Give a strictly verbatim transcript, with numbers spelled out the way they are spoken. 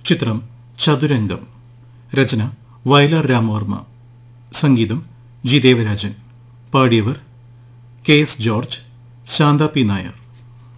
ചിത്രം ചതുരംഗം. രചന വയലാർ രാമവർമ്മ. സംഗീതം G Devarajan. പാടിയവർ K S George, Shantha P Nair.